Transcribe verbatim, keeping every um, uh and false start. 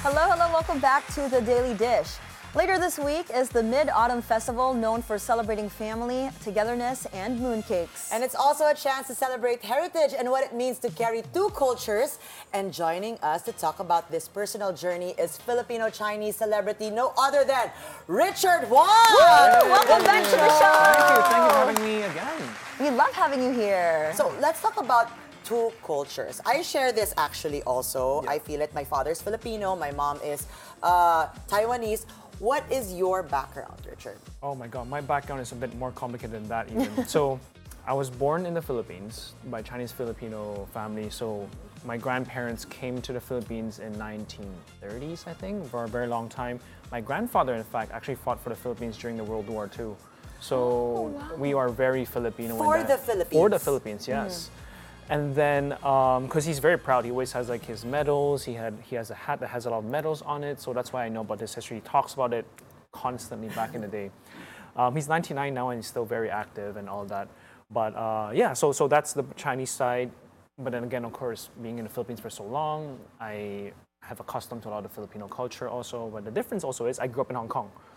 Hello, hello, welcome back to The Daily Dish. Later this week is the Mid-Autumn Festival, known for celebrating family, togetherness, and mooncakes. And it's also a chance to celebrate heritage and what it means to carry two cultures. And joining us to talk about this personal journey is Filipino-Chinese celebrity, no other than Richard Huang! Woo! Welcome back to the show! Thank you, thank you for having me again. We love having you here. So let's talk about two cultures. I share this actually also. Yeah. I feel it. My father's Filipino, my mom is uh, Taiwanese. What is your background, Richard? Oh my God, my background is a bit more complicated than that even. So, I was born in the Philippines by Chinese Filipino family. So, my grandparents came to the Philippines in nineteen thirties, I think, for a very long time. My grandfather, in fact, actually fought for the Philippines during the World War Two. So, Oh, wow. we are very Filipino. in For that- the Philippines? For the Philippines, yes. And then, because he's very proud, he always has like his medals. He had he has a hat that has a lot of medals on it, so that's why I know about this history. He talks about it constantly back in the day. Um, he's ninety-nine now and he's still very active and all that. But uh, yeah, so so that's the Chinese side. But then again, of course, being in the Philippines for so long, I have accustomed to a lot of Filipino culture also. But the difference also is I grew up in Hong Kong.